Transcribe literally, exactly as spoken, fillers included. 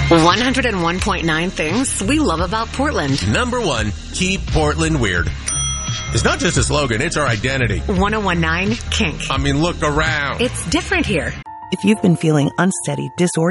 one oh one point nine things we love about Portland. Number one, keep Portland weird. It's not just a slogan, it's our identity. one oh one point nine Kink. I mean, look around. It's different here. If you've been feeling unsteady, disoriented,